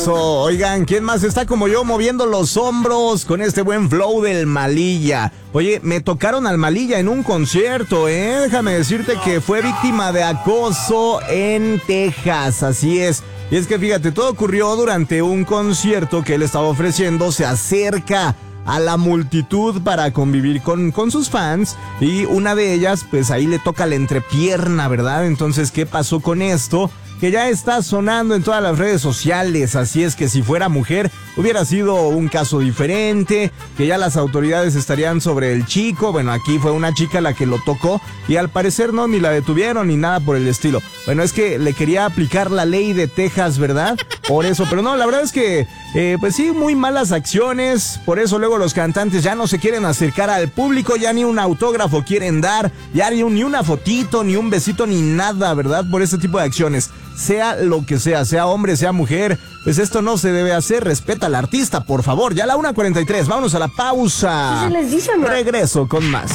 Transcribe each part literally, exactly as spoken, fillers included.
Oigan, ¿quién más está como yo moviendo los hombros con este buen flow del Malilla? Oye, me tocaron al Malilla en un concierto, ¿eh? Déjame decirte que fue víctima de acoso en Texas, así es. Y es que fíjate, todo ocurrió durante un concierto que él estaba ofreciendo, se acerca a la multitud para convivir con, con sus fans y una de ellas, pues ahí le toca la entrepierna, ¿verdad? Entonces, ¿qué pasó con esto? Que ya está sonando en todas las redes sociales, así es que si fuera mujer hubiera sido un caso diferente, que ya las autoridades estarían sobre el chico. Bueno, aquí fue una chica la que lo tocó y al parecer no, ni la detuvieron ni nada por el estilo. Bueno, es que le quería aplicar la ley de Texas, ¿verdad? Por eso, pero no, la verdad es que, eh, pues sí, muy malas acciones, por eso luego los cantantes ya no se quieren acercar al público, ya ni un autógrafo quieren dar, ya ni, un, ni una fotito, ni un besito, ni nada, ¿verdad? Por este tipo de acciones. Sea lo que sea, sea hombre, sea mujer, pues esto no se debe hacer. Respeta al artista, por favor. Ya a la una cuarenta y tres, vámonos a la pausa. ¿Qué se les dice, amor? Regreso con más.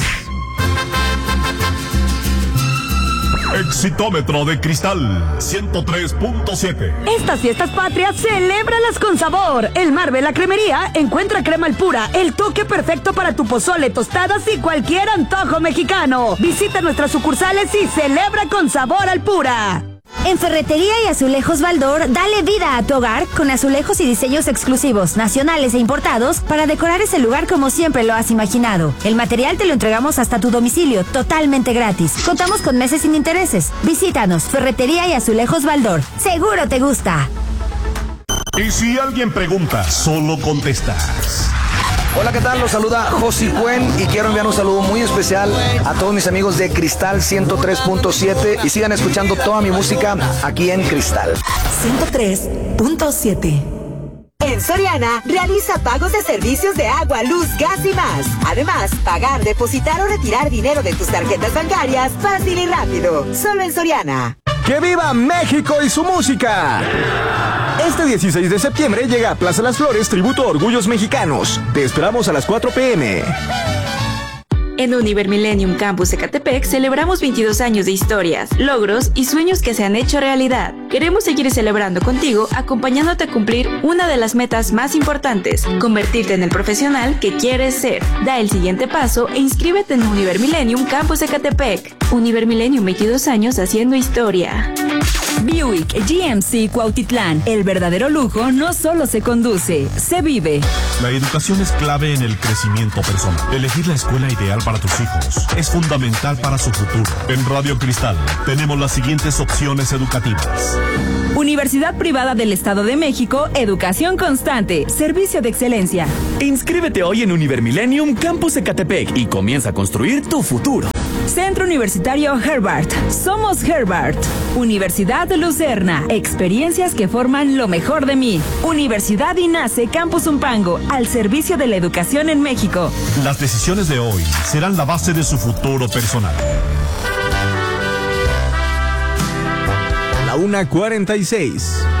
Exitómetro de Cristal ciento tres punto siete. Estas fiestas patrias, celébralas con sabor. El Marvel, la cremería, encuentra crema al pura, el toque perfecto para tu pozole, tostadas y cualquier antojo mexicano. Visita nuestras sucursales y celebra con sabor al pura. En Ferretería y Azulejos Baldor, dale vida a tu hogar con azulejos y diseños exclusivos, nacionales e importados para decorar ese lugar como siempre lo has imaginado. El material te lo entregamos hasta tu domicilio, totalmente gratis. Contamos con meses sin intereses. Visítanos, Ferretería y Azulejos Baldor. Seguro te gusta. Y si alguien pregunta, solo contestas. Hola, ¿qué tal? Los saluda Josi Cuen y quiero enviar un saludo muy especial a todos mis amigos de Cristal ciento tres punto siete y sigan escuchando toda mi música aquí en Cristal ciento tres punto siete. En Soriana, realiza pagos de servicios de agua, luz, gas y más. Además, pagar, depositar o retirar dinero de tus tarjetas bancarias fácil y rápido. Solo en Soriana. ¡Que viva México y su música! Este dieciséis de septiembre llega a Plaza Las Flores Tributo a Orgullos Mexicanos. Te esperamos a las cuatro pe eme. En Univer Millennium Campus Ecatepec celebramos veintidós años de historias, logros y sueños que se han hecho realidad. Queremos seguir celebrando contigo, acompañándote a cumplir una de las metas más importantes, convertirte en el profesional que quieres ser. Da el siguiente paso e inscríbete en Univer Millennium Campus Ecatepec. Univer Millennium, veintidós años haciendo historia. Buick G M C Cuautitlán. El verdadero lujo no solo se conduce, se vive. La educación es clave en el crecimiento personal. Elegir la escuela ideal para tus hijos es fundamental para su futuro. En Radio Cristal tenemos las siguientes opciones educativas. Universidad Privada del Estado de México, educación constante, servicio de excelencia. Inscríbete hoy en Univer Millennium Campus Ecatepec y comienza a construir tu futuro. Centro Universitario Herbart. Somos Herbart. Universidad de Lucerna. Experiencias que forman lo mejor de mí. Universidad INACE Campus Umpango. Al servicio de la educación en México. Las decisiones de hoy serán la base de su futuro personal. La una cuarenta y seis.